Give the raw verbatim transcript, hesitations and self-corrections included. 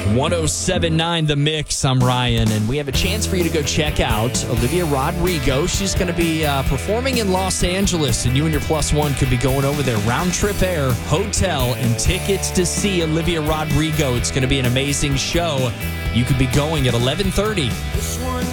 one oh seven point nine The Mix. I'm Ryan, and we have a chance for you to go check out Olivia Rodrigo. She's going to be uh, performing in Los Angeles, and you and your plus one could be going over there. Round trip air, hotel, and tickets to see Olivia Rodrigo. It's going to be an amazing show. You could be going at eleven thirty.